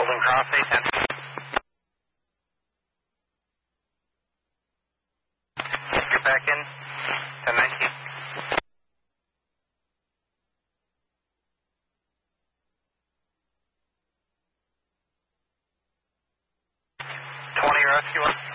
Golden Cross, 810. Get back in, 1019. 20 rescue.